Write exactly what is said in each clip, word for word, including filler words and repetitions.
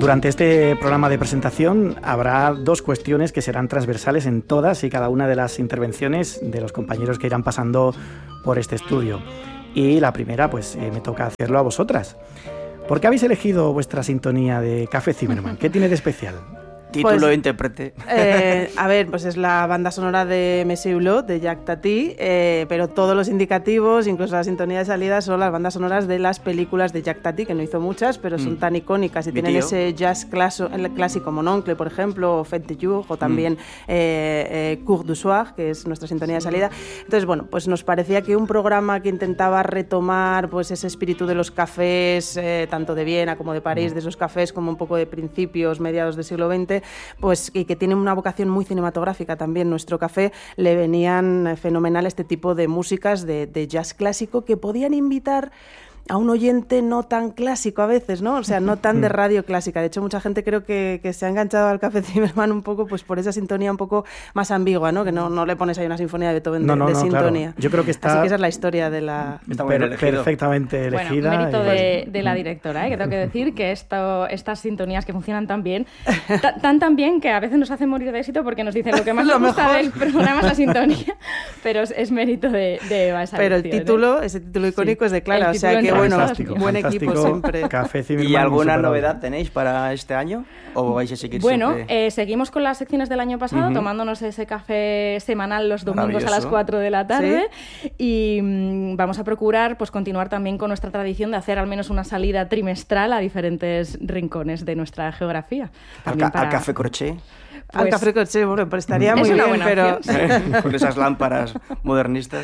Durante este programa de presentación habrá dos cuestiones que serán transversales en todas y cada una de las intervenciones de los compañeros que irán pasando por este estudio. Y la primera, pues eh, me toca hacerlo a vosotras. ¿Por qué habéis elegido vuestra sintonía de Café Zimmermann? ¿Qué tiene de especial? Título, pues, intérprete. Eh, a ver, pues es la banda sonora de Monsieur Hulot, de Jacques Tati, eh, pero todos los indicativos, incluso la sintonía de salida, son las bandas sonoras de las películas de Jacques Tati, que no hizo muchas, pero son mm. tan icónicas y Mi tienen tío. ese jazz claso, el clásico Mononcle, por ejemplo, o Fête de Jour, o también mm. eh, eh, Cours du Soir, que es nuestra sintonía de salida. Entonces, bueno, pues nos parecía que un programa que intentaba retomar pues ese espíritu de los cafés, eh, tanto de Viena como de París, de esos cafés como un poco de principios, mediados del siglo veinte, pues y que tiene una vocación muy cinematográfica también. Nuestro café le venían fenomenal este tipo de músicas de, de jazz clásico que podían invitar a un oyente no tan clásico a veces, ¿no? O sea, no tan de radio clásica. De hecho, mucha gente creo que, que se ha enganchado al Café Zimmermann un poco pues por esa sintonía un poco más ambigua, ¿no? Que no, no le pones ahí una sinfonía de Beethoven de, no, no, de no, sintonía. Claro. Yo creo que está... Así que esa es la historia de la... Está muy per- perfectamente elegida. Bueno, mérito y... de, de la directora, ¿eh? Que tengo que decir que esto, estas sintonías que funcionan tan bien, t- tan tan bien que a veces nos hacen morir de éxito porque nos dicen lo que más nos gusta del programa es la sintonía, pero es, es mérito de, de Eva esa Pero el elección, título, ¿eh? ese título icónico sí. es de Clara, El o sea que bueno, buen fantástico. equipo siempre. Café Zimmermann ¿Y alguna insuperable. novedad tenéis para este año? ¿O vais a seguir Bueno, siempre? eh, seguimos con las secciones del año pasado, uh-huh. tomándonos ese café semanal los domingos a las cuatro de la tarde. ¿Sí? Y mmm, vamos a procurar pues continuar también con nuestra tradición de hacer al menos una salida trimestral a diferentes rincones de nuestra geografía. ¿Al, ca- para... ¿Al café crochet? Pues, al café crochet, bueno, pues estaría muy bien, pero... Con esas lámparas modernistas.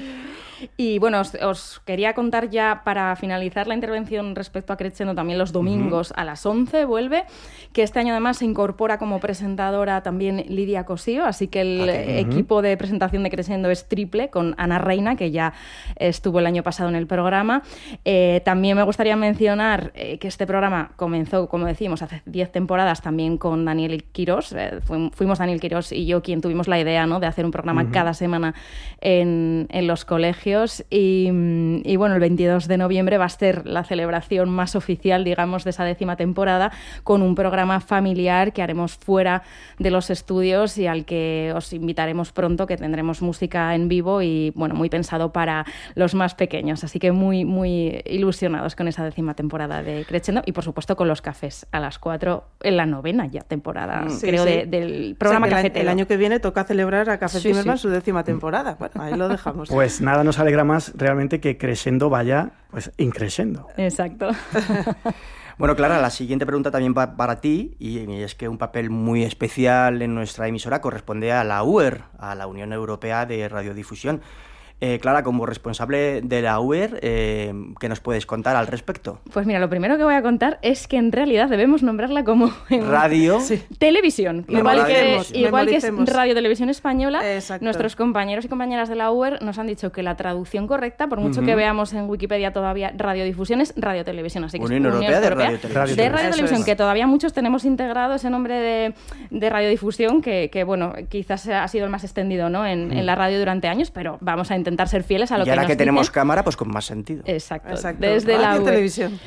Y bueno, os, os quería contar ya para finalizar la intervención respecto a Crescendo, también los domingos uh-huh. a las once vuelve, que este año además se incorpora como presentadora también Lidia Cosío, así que el okay. uh-huh. equipo de presentación de Crescendo es triple, con Ana Reina, que ya estuvo el año pasado en el programa. Eh, también me gustaría mencionar eh, que este programa comenzó, como decimos, hace diez temporadas también con Daniel Quirós. Eh, fu- fuimos Daniel Quirós y yo quien tuvimos la idea, ¿no?, de hacer un programa uh-huh. cada semana en, en los colegios. Y, y bueno, el veintidós de noviembre va a ser la celebración más oficial, digamos, de esa décima temporada, con un programa familiar que haremos fuera de los estudios y al que os invitaremos pronto, que tendremos música en vivo y, bueno, muy pensado para los más pequeños. Así que muy, muy ilusionados con esa décima temporada de Crescendo y, por supuesto, con los cafés a las cuatro en la novena ya temporada, sí, creo, sí. De, del programa o sea, cafetero. El año que viene toca celebrar a Café sí, Zimmermann sí. su décima temporada. Bueno, ahí lo dejamos. Pues nada, nos alegra más realmente que Crescendo vaya pues increciendo. Exacto. Bueno, Clara, la siguiente pregunta también va para ti, y es que un papel muy especial en nuestra emisora corresponde a la U E R, a la Unión Europea de Radiodifusión. Eh, Clara, como responsable de la U E R, eh, ¿qué nos puedes contar al respecto? Pues mira, lo primero que voy a contar es que en realidad debemos nombrarla como Radio sí. Televisión, igual, que, igual que es Radio Televisión Española. Exacto. Nuestros compañeros y compañeras de la U E R nos han dicho que la traducción correcta, por mucho uh-huh. que veamos en Wikipedia todavía Radiodifusión, es Radio Televisión, así que Unión es Europea, Unión Europea de Radio Televisión, de Radio Televisión, es. que todavía muchos tenemos integrado ese nombre de, de radiodifusión, que, que bueno, quizás ha sido el más extendido, ¿no?, en, uh-huh. en la radio durante años, pero vamos a intentar ser fieles a lo y ahora que, que tenemos dicen. Cámara, pues con más sentido. Exacto, Exacto. Desde la U E R. Televisión.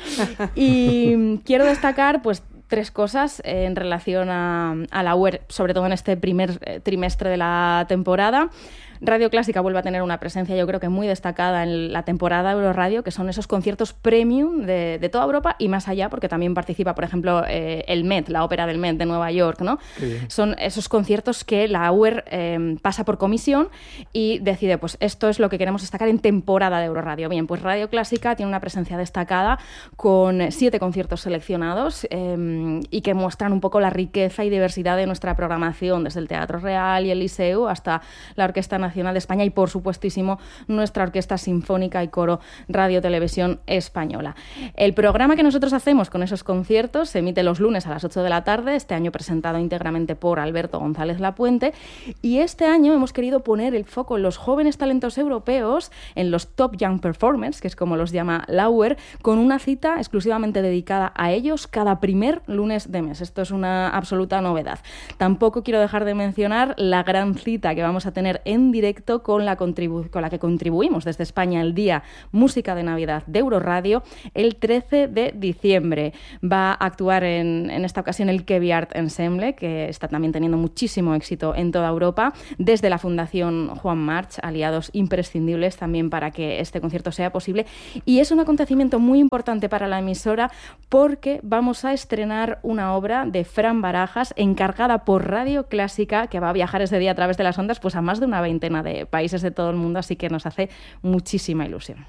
Y quiero destacar, pues, tres cosas eh, en relación a, a la U E R, sobre todo en este primer eh, trimestre de la temporada. Radio Clásica vuelve a tener una presencia, yo creo que muy destacada en la temporada Euroradio, que son esos conciertos premium de, de toda Europa y más allá, porque también participa, por ejemplo, eh, el Met, la ópera del Met de Nueva York, ¿no? Sí. Son esos conciertos que la U E R eh, pasa por comisión y decide, pues esto es lo que queremos destacar en temporada de Euroradio. Bien, pues Radio Clásica tiene una presencia destacada con siete conciertos seleccionados eh, y que muestran un poco la riqueza y diversidad de nuestra programación, desde el Teatro Real y el Liceu hasta la Orquesta Nacional Nacional de España y, por supuestísimo, nuestra Orquesta Sinfónica y Coro Radio Televisión Española. El programa que nosotros hacemos con esos conciertos se emite los lunes a las ocho de la tarde, este año presentado íntegramente por Alberto González Lapuente, y este año hemos querido poner el foco en los jóvenes talentos europeos, en los Top Young Performers, que es como los llama la U E R, con una cita exclusivamente dedicada a ellos cada primer lunes de mes. Esto es una absoluta novedad. Tampoco quiero dejar de mencionar la gran cita que vamos a tener en directo con la, contribu- con la que contribuimos desde España el Día Música de Navidad de Euroradio el trece de diciembre. Va a actuar en, en esta ocasión el Kebby Art Ensemble, que está también teniendo muchísimo éxito en toda Europa, desde la Fundación Juan March, aliados imprescindibles también para que este concierto sea posible. Y es un acontecimiento muy importante para la emisora porque vamos a estrenar una obra de Fran Barajas encargada por Radio Clásica, que va a viajar ese día a través de las ondas pues a más de una veintena de países de todo el mundo, así que nos hace muchísima ilusión.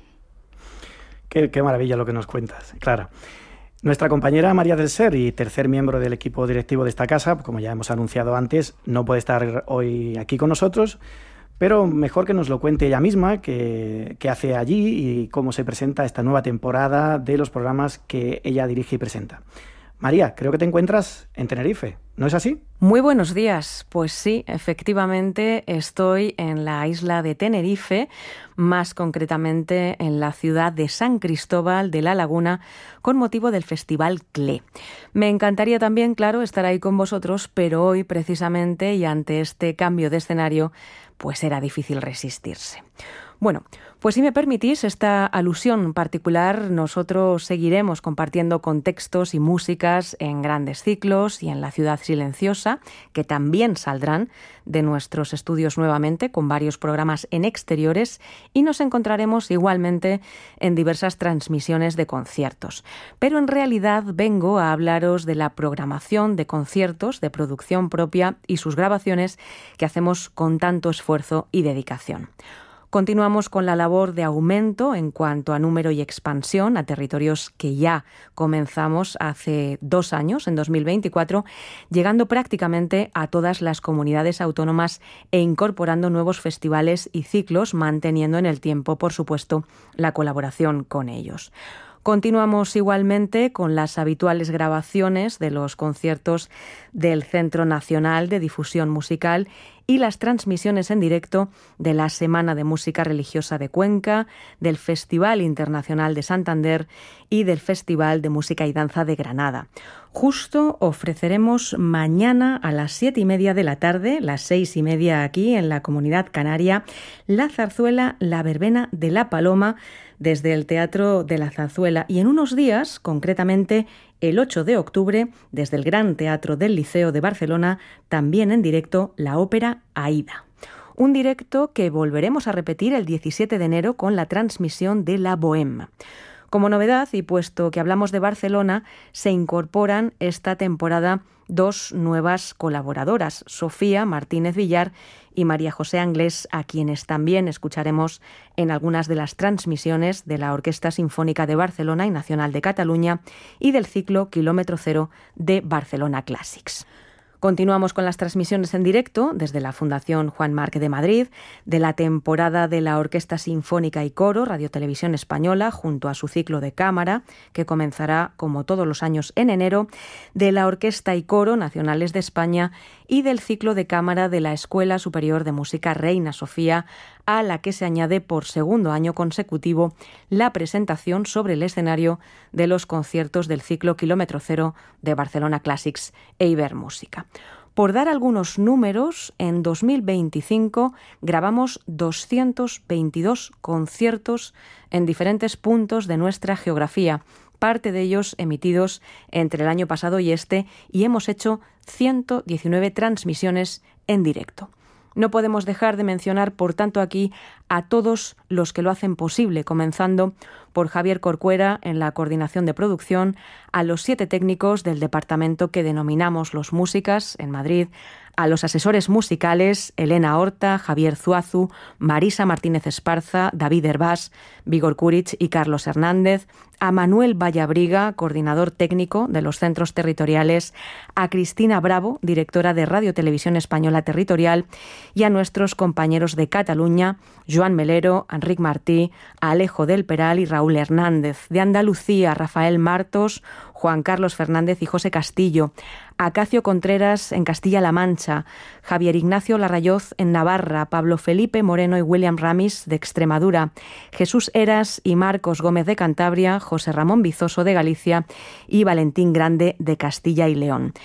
Qué, qué maravilla lo que nos cuentas, Clara. Nuestra compañera María del Ser y tercer miembro del equipo directivo de esta casa, como ya hemos anunciado antes, no puede estar hoy aquí con nosotros, pero mejor que nos lo cuente ella misma, qué hace allí y cómo se presenta esta nueva temporada de los programas que ella dirige y presenta. María, creo que te encuentras en Tenerife, ¿no es así? Muy buenos días. Pues sí, efectivamente estoy en la isla de Tenerife, más concretamente en la ciudad de San Cristóbal de la Laguna, con motivo del Festival C L E. Me encantaría también, claro, estar ahí con vosotros, pero hoy precisamente y ante este cambio de escenario, pues era difícil resistirse. Bueno, pues si me permitís esta alusión particular, nosotros seguiremos compartiendo contextos y músicas en grandes ciclos y en La Ciudad Silenciosa, que también saldrán de nuestros estudios nuevamente con varios programas en exteriores, y nos encontraremos igualmente en diversas transmisiones de conciertos. Pero en realidad vengo a hablaros de la programación de conciertos de producción propia y sus grabaciones que hacemos con tanto esfuerzo y dedicación. Continuamos con la labor de aumento en cuanto a número y expansión a territorios que ya comenzamos hace dos años, en dos mil veinticuatro, llegando prácticamente a todas las comunidades autónomas e incorporando nuevos festivales y ciclos, manteniendo en el tiempo, por supuesto, la colaboración con ellos. Continuamos igualmente con las habituales grabaciones de los conciertos del Centro Nacional de Difusión Musical y las transmisiones en directo de la Semana de Música Religiosa de Cuenca, del Festival Internacional de Santander y del Festival de Música y Danza de Granada. Justo ofreceremos mañana a las siete y media de la tarde, las seis y media aquí en la Comunidad Canaria, la zarzuela La Verbena de la Paloma desde el Teatro de la Zarzuela, y en unos días, concretamente el ocho de octubre, desde el Gran Teatro del Liceo de Barcelona, también en directo la ópera Aída. Un directo que volveremos a repetir el diecisiete de enero con la transmisión de La Bohème. Como novedad, y puesto que hablamos de Barcelona, se incorporan esta temporada dos nuevas colaboradoras, Sofía Martínez Villar y María José Anglés, a quienes también escucharemos en algunas de las transmisiones de la Orquesta Sinfónica de Barcelona y Nacional de Cataluña y del ciclo Kilómetro Cero de Barcelona Classics. Continuamos con las transmisiones en directo desde la Fundación Juan March de Madrid, de la temporada de la Orquesta Sinfónica y Coro Radio Televisión Española, junto a su ciclo de cámara, que comenzará como todos los años en enero, de la Orquesta y Coro Nacionales de España y del ciclo de cámara de la Escuela Superior de Música Reina Sofía, a la que se añade por segundo año consecutivo la presentación sobre el escenario de los conciertos del ciclo Kilómetro Cero de Barcelona Classics e Ibermúsica. Por dar algunos números, en dos mil veinticinco grabamos doscientos veintidós conciertos en diferentes puntos de nuestra geografía, parte de ellos emitidos entre el año pasado y este, y hemos hecho ciento diecinueve transmisiones en directo. No podemos dejar de mencionar, por tanto, aquí a todos los que lo hacen posible, comenzando por Javier Corcuera en la coordinación de producción, a los siete técnicos del departamento que denominamos Los Músicas en Madrid, a los asesores musicales Elena Horta, Javier Zuazu, Marisa Martínez Esparza, David Herbás, Vigor Kurich y Carlos Hernández, a Manuel Vallabriga, coordinador técnico de los centros territoriales, a Cristina Bravo, directora de Radio Televisión Española Territorial, y a nuestros compañeros de Cataluña, Joan Melero, Enric Martí, Alejo del Peral y Raúl Hernández, de Andalucía, Rafael Martos, Juan Carlos Fernández y José Castillo, Acacio Contreras en Castilla-La Mancha, Javier Ignacio Larrayoz en Navarra, Pablo Felipe Moreno y William Ramis de Extremadura, Jesús Eras y Marcos Gómez de Cantabria, José Ramón Vizoso de Galicia y Valentín Grande de Castilla y León.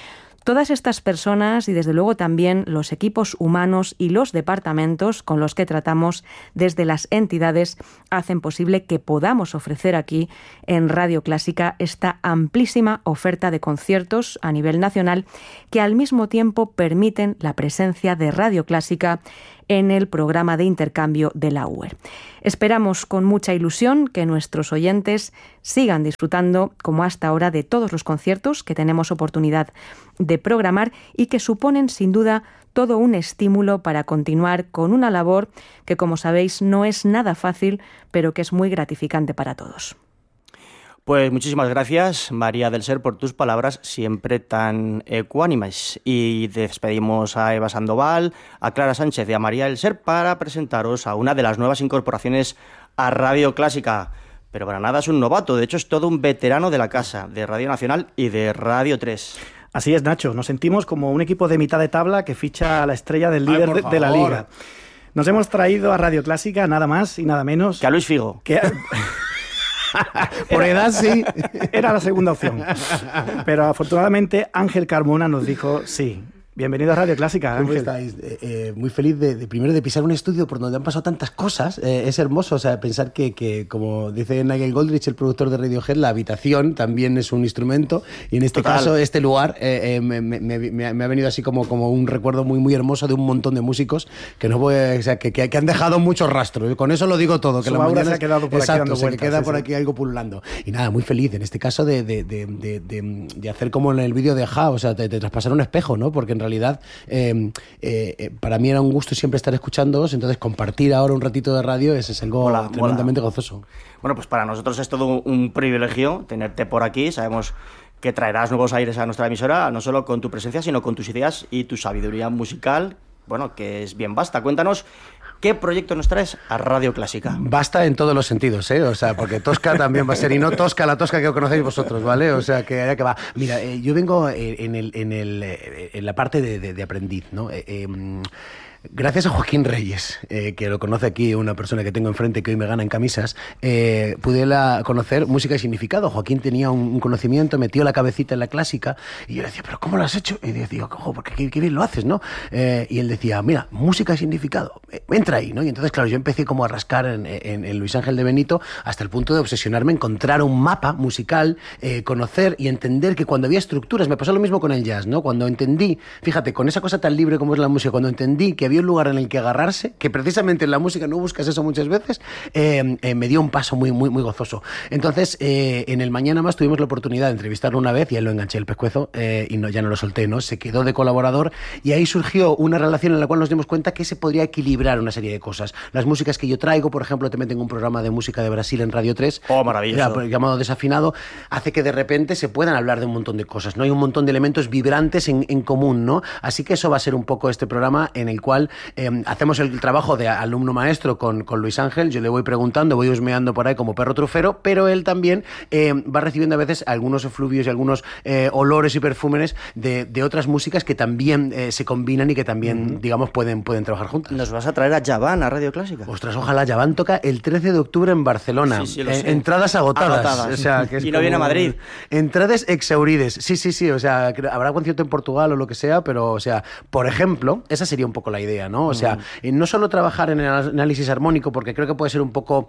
Todas estas personas y desde luego también los equipos humanos y los departamentos con los que tratamos desde las entidades hacen posible que podamos ofrecer aquí en Radio Clásica esta amplísima oferta de conciertos a nivel nacional que al mismo tiempo permiten la presencia de Radio Clásica en el programa de intercambio de la U E R. Esperamos con mucha ilusión que nuestros oyentes sigan disfrutando, como hasta ahora, de todos los conciertos que tenemos oportunidad de programar y que suponen, sin duda, todo un estímulo para continuar con una labor que, como sabéis, no es nada fácil, pero que es muy gratificante para todos. Pues muchísimas gracias, María del Ser, por tus palabras siempre tan ecuánimes. Y despedimos a Eva Sandoval, a Clara Sánchez y a María del Ser para presentaros a una de las nuevas incorporaciones a Radio Clásica. Pero para nada es un novato, de hecho es todo un veterano de la casa, de Radio Nacional y de Radio tres. Así es, Nacho, nos sentimos como un equipo de mitad de tabla que ficha a la estrella del líder Ay, de, de la liga. Nos hemos traído a Radio Clásica nada más y nada menos... Que a Luis Figo. Que a... Por edad sí, era la segunda opción. Pero afortunadamente Ángel Carmona nos dijo sí. Bienvenido a Radio Clásica, Ángel. ¿Cómo estáis? Eh, eh, muy feliz de, de primero de pisar un estudio por donde han pasado tantas cosas. Eh, es hermoso, o sea, pensar que, que, como dice Nigel Godrich, el productor de Radiohead, la habitación también es un instrumento. Y en este Total. caso, este lugar eh, eh, me, me, me, me ha venido así como, como un recuerdo muy, muy hermoso de un montón de músicos que no voy, o sea, que, que, que han dejado mucho rastro. Con eso lo digo todo. Que Su la mañana se ha quedado por exacto, aquí dando se vueltas, queda sí, por sí. aquí algo pululando. Y nada, muy feliz en este caso de, de, de, de, de, de hacer como en el vídeo de Ja, o sea, de, de traspasar un espejo, ¿no? Porque en realidad... Eh, Eh, eh, para mí era un gusto siempre estar escuchándoos, entonces compartir ahora un ratito de radio es, es algo mola, tremendamente mola. gozoso. Bueno, pues para nosotros es todo un privilegio tenerte por aquí. Sabemos que traerás nuevos aires a nuestra emisora, no solo con tu presencia, sino con tus ideas y tu sabiduría musical, bueno, que es bien vasta. Cuéntanos, ¿qué proyecto nos traes a Radio Clásica? Basta en todos los sentidos, ¿eh? O sea, porque Tosca también va a ser, y no Tosca, la Tosca que conocéis vosotros, ¿vale? O sea, que allá que va. Mira, eh, yo vengo en, el, en, el, en la parte de, de, de aprendiz, ¿no? Eh, eh, Gracias a Joaquín Reyes, eh, que lo conoce aquí, una persona que tengo enfrente que hoy me gana en camisas, eh, pude la, conocer música y significado. Joaquín tenía un, un conocimiento, metió la cabecita en la clásica y yo le decía, ¿pero cómo lo has hecho? Y decía, ojo, porque qué, qué bien lo haces, ¿no? Eh, y él decía, mira, música y significado, eh, entra ahí, ¿no? Y entonces, claro, yo empecé como a rascar en, en, en Luis Ángel de Benito hasta el punto de obsesionarme, encontrar un mapa musical, eh, conocer y entender que cuando había estructuras, me pasó lo mismo con el jazz, ¿no? Cuando entendí, fíjate, con esa cosa tan libre como es la música, cuando entendí que había un lugar en el que agarrarse, que precisamente en la música no buscas eso muchas veces, eh, eh, me dio un paso muy, muy, muy gozoso. Entonces, eh, en el Mañana Más tuvimos la oportunidad de entrevistarlo una vez y ahí lo enganché el pescuezo eh, y no, ya no lo solté, ¿no? Se quedó de colaborador y ahí surgió una relación en la cual nos dimos cuenta que se podría equilibrar una serie de cosas. Las músicas que yo traigo, por ejemplo, también tengo un programa de música de Brasil en Radio tres, oh, maravilloso, llamado Desafinado, hace que de repente se puedan hablar de un montón de cosas, ¿no? Hay un montón de elementos vibrantes en, en común, ¿no? Así que eso va a ser un poco este programa en el cual eh, hacemos el trabajo de alumno maestro con, con Luis Ángel. Yo le voy preguntando, voy husmeando por ahí como perro trufero, pero él también eh, va recibiendo a veces algunos efluvios y algunos eh, olores y perfumes de, de otras músicas que también eh, se combinan y que también, mm-hmm. digamos, pueden, pueden trabajar juntas. ¿Nos vas a traer a Javan a Radio Clásica? Ostras, ojalá. Javan toca el trece de octubre en Barcelona. Sí, sí, lo eh, sé. Entradas agotadas. agotadas. O sea, que es y no viene a Madrid. Entradas exhaurides. Sí, sí, sí. O sea, habrá concierto en Portugal o lo que sea, pero, o sea, por ejemplo, esa sería un poco la idea, ¿no? O sea, mm. no solo trabajar en el análisis armónico, porque creo que puede ser un poco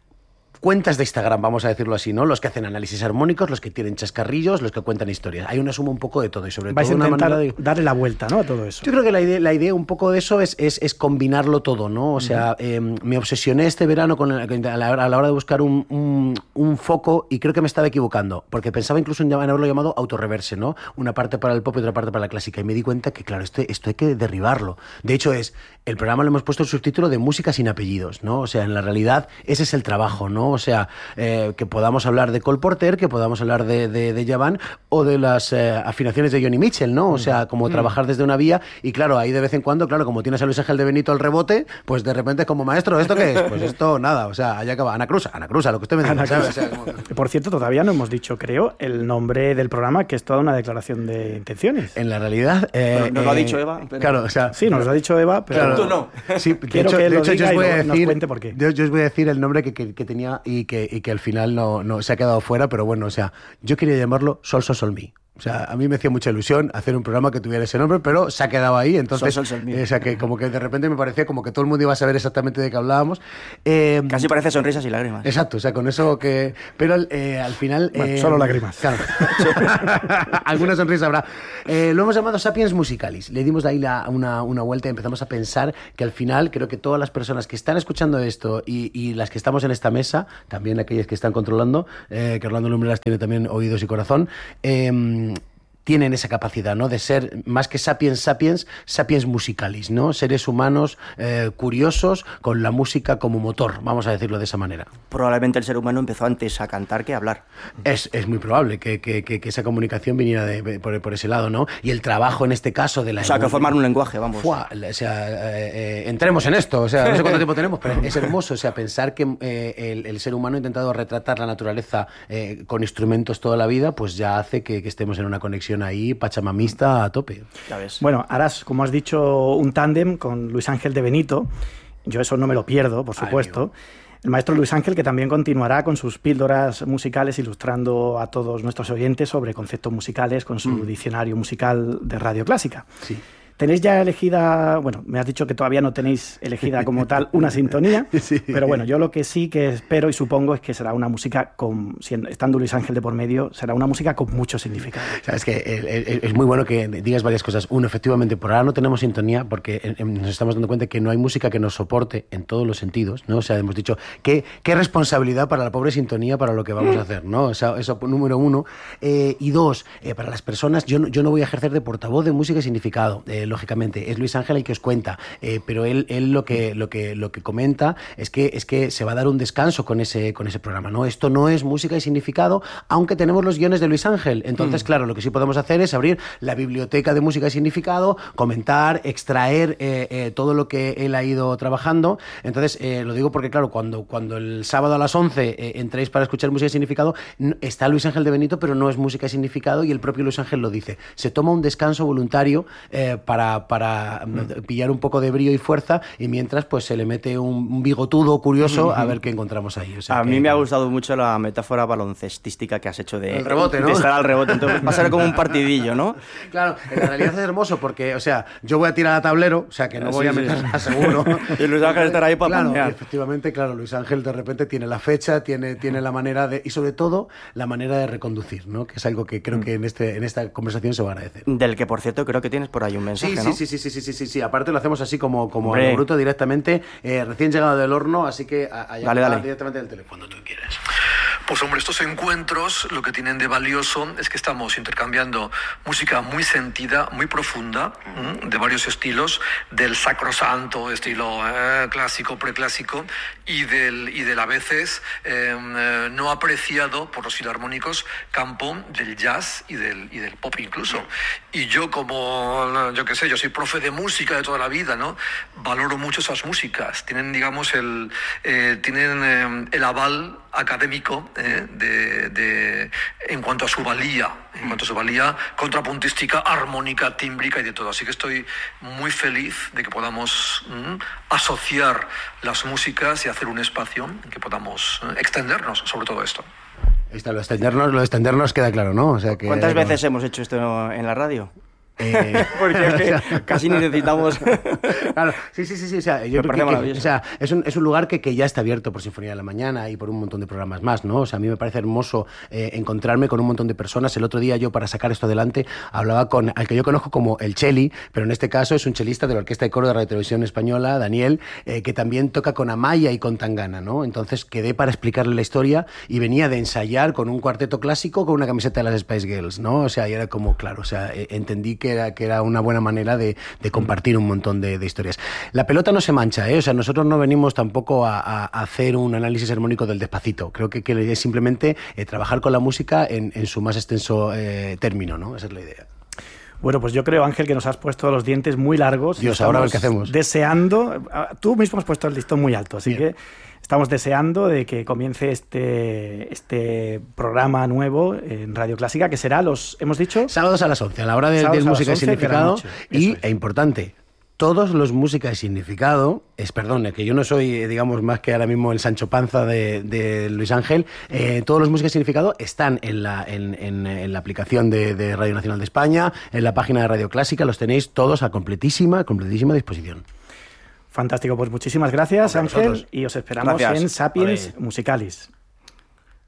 cuentas de Instagram, vamos a decirlo así, ¿no? Los que hacen análisis armónicos, los que tienen chascarrillos, los que cuentan historias. Hay una suma un poco de todo y sobre Vais todo a intentar una manera de... darle la vuelta, ¿no? A todo eso. Yo creo que la idea, la idea un poco de eso es, es, es combinarlo todo, ¿no? O sea, uh-huh. eh, me obsesioné este verano con el, a, la, a la hora de buscar un, un, un foco y creo que me estaba equivocando, porque pensaba incluso en, en haberlo llamado autorreverse, ¿no? Una parte para el pop y otra parte para la clásica. Y me di cuenta que, claro, esto, esto hay que derribarlo. De hecho, es el programa lo hemos puesto el subtítulo de música sin apellidos, ¿no? O sea, en la realidad ese es el trabajo, ¿no? O sea, eh, que podamos hablar de Cole Porter, que podamos hablar de, de, de Javan o de las eh, afinaciones de Johnny Mitchell, ¿no? O sea, como mm. trabajar desde una vía y claro, ahí de vez en cuando, claro, como tienes a Luis Ángel de Benito al rebote, pues de repente es como maestro, ¿esto qué es? Pues esto nada, o sea, allá acaba Ana Cruz, Ana Cruz, a lo que usted me dice, ¿sabes? O sea, como... Por cierto, todavía no hemos dicho, creo, el nombre del programa, que es toda una declaración de intenciones. En la realidad... Eh, bueno, nos eh, lo ha dicho Eva. Pero... Claro, o sea... Sí, nos lo ha dicho Eva, pero... Claro, tú no. Sí, de quiero hecho, que de lo hecho diga yo os voy y a nos decir, cuente por qué. Yo, yo os voy a decir el nombre que, que, que tenía y que, y que al final no, no se ha quedado fuera, pero bueno, o sea, yo quería llamarlo Sol, Sol, Sol, Mi. O sea, a mí me hacía mucha ilusión hacer un programa que tuviera ese nombre, pero se ha quedado ahí, entonces, Sol, sol, sol, eh, o sea, que como que de repente me parecía como que todo el mundo iba a saber exactamente de qué hablábamos. Eh, Casi parece sonrisas y lágrimas. Exacto, o sea, con eso que... Pero eh, al final... Bueno, eh, solo lágrimas. Claro. Alguna sonrisa habrá. Eh, lo hemos llamado Sapiens Musicalis. Le dimos de ahí la, una, una vuelta y empezamos a pensar que al final creo que todas las personas que están escuchando esto y, y las que estamos en esta mesa, también aquellas que están controlando, eh, que Orlando Lumbreras tiene también oídos y corazón, eh, tienen esa capacidad, ¿no? De ser, más que sapiens sapiens, sapiens musicalis, ¿no? Seres humanos eh, curiosos con la música como motor, vamos a decirlo de esa manera. Probablemente el ser humano empezó antes a cantar que a hablar. Es, es muy probable que, que, que, que esa comunicación viniera de, por, por ese lado, ¿no? Y el trabajo en este caso de la... O sea, que formar un lenguaje, vamos. Fua, o sea, eh, eh, entremos en esto, o sea, no sé cuánto tiempo tenemos, pero es hermoso, o sea, pensar que eh, el, el ser humano ha intentado retratar la naturaleza eh, con instrumentos toda la vida, pues ya hace que, que estemos en una conexión ahí pachamamista a tope. Ya ves. Bueno, harás, como has dicho, un tándem con Luis Ángel de Benito. Yo eso no me lo pierdo, por supuesto. Ay, el maestro Luis Ángel, que también continuará con sus píldoras musicales, ilustrando a todos nuestros oyentes sobre conceptos musicales con su mm. diccionario musical de Radio Clásica. Sí. ¿Tenéis ya elegida, bueno, me has dicho que todavía no tenéis elegida como tal una sintonía, sí. pero bueno, yo lo que sí que espero y supongo es que será una música, con, siendo, estando Luis Ángel de por medio, será una música con mucho significado. O sea, es que es muy bueno que digas varias cosas. Uno, efectivamente, por ahora no tenemos sintonía porque nos estamos dando cuenta que no hay música que nos soporte en todos los sentidos, ¿no? O sea, hemos dicho, ¿qué, qué responsabilidad para la pobre sintonía para lo que vamos a hacer, ¿no? O sea, eso número uno. Eh, y dos, eh, para las personas, yo no, yo no voy a ejercer de portavoz de música y significado. Eh, lógicamente, es Luis Ángel el que os cuenta, eh, pero él, él lo que lo que lo que comenta es que es que se va a dar un descanso con ese con ese programa, ¿no? Esto no es música y significado, aunque tenemos los guiones de Luis Ángel. Entonces, mm. claro, lo que sí podemos hacer es abrir la biblioteca de música y significado, comentar, extraer eh, eh, todo lo que él ha ido trabajando. Entonces, eh, lo digo porque, claro, cuando, cuando el sábado a las once eh, entréis para escuchar música y significado, está Luis Ángel de Benito, pero no es música y significado, y el propio Luis Ángel lo dice. Se toma un descanso voluntario eh, para, para mm. pillar un poco de brío y fuerza, y mientras pues se le mete un, un bigotudo curioso mm-hmm. a ver qué encontramos ahí. O sea, a que, mí me que... ha gustado mucho la metáfora baloncestística que has hecho de, el rebote, ¿no? de estar al rebote. Entonces va a ser como un partidillo, ¿no? Claro, en realidad es hermoso porque, o sea, yo voy a tirar a tablero, o sea, que no voy sí, a meterla sí. seguro. Y Luis Ángel estará ahí para claro, panear. Efectivamente, claro, Luis Ángel de repente tiene la fecha, tiene, tiene la manera de... Y sobre todo, la manera de reconducir, ¿no? Que es algo que creo que en, este, en esta conversación se va a agradecer. Del que, por cierto, creo que tienes por ahí un mensaje, sí, ¿no? Sí, sí, sí, sí, sí, sí, sí. Aparte lo hacemos así como, como a lo bruto directamente, eh, recién llegado del horno, así que allá dale, dale. directamente del teléfono. Cuando tú quieras. Pues hombre, estos encuentros lo que tienen de valioso es que estamos intercambiando música muy sentida, muy profunda, ¿m? de varios estilos, del sacrosanto, estilo eh, clásico, preclásico, y del, y del a veces eh, eh, no apreciado por los filarmónicos campo del jazz y del, y del pop incluso. Y yo como, yo qué sé, yo soy profe de música de toda la vida, ¿no? Valoro mucho esas músicas, tienen, digamos, el, eh, tienen eh, el aval académico eh, de, de, en cuanto a su valía, en cuanto a su valía contrapuntística, armónica, tímbrica y de todo. Así que estoy muy feliz de que podamos mm, asociar las músicas y hacer un espacio en que podamos eh, extendernos sobre todo esto. Está, lo extendernos, lo extendernos queda claro, ¿no? O sea que, ¿cuántas bueno. veces hemos hecho esto en la radio? Eh... Porque es que casi ni necesitamos. Claro, sí, sí, sí, sí. O sea, yo creo que, que o sea, es un, es un lugar que, que ya está abierto por Sinfonía de la Mañana y por un montón de programas más, ¿no? O sea, a mí me parece hermoso eh, encontrarme con un montón de personas. El otro día yo, para sacar esto adelante, hablaba con al que yo conozco como el Cheli, pero en este caso es un chelista de la Orquesta de Coro de Radio Televisión Española, Daniel, eh, que también toca con Amaya y con Tangana, ¿no? Entonces quedé para explicarle la historia y venía de ensayar con un cuarteto clásico con una camiseta de las Spice Girls, ¿no? O sea, y era como, claro, o sea, eh, entendí que era, que era una buena manera de, de compartir un montón de, de historias. La pelota no se mancha, ¿eh? O sea, nosotros no venimos tampoco a, a hacer un análisis armónico del Despacito. Creo que, que es simplemente eh, trabajar con la música en, en su más extenso eh, término, ¿no? Esa es la idea. Bueno, pues yo creo, Ángel, que nos has puesto los dientes muy largos. Dios, ahora a ver qué hacemos. Deseando... Tú mismo has puesto el listón muy alto, así Bien. que estamos deseando de que comience este, este programa nuevo en Radio Clásica, que será los, hemos dicho... Sábados a las once, a la hora de, de música y significado. Y, e importante, todos los música y significado, es perdón, que yo no soy, digamos, más que ahora mismo el Sancho Panza de, de Luis Ángel, eh, todos los música y significado están en la, en, en, en la aplicación de, de Radio Nacional de España, en la página de Radio Clásica, los tenéis todos a completísima, completísima disposición. Fantástico, pues muchísimas gracias, Ángel, vosotros. y os esperamos Gracias. en Sapiens Vale. Musicalis.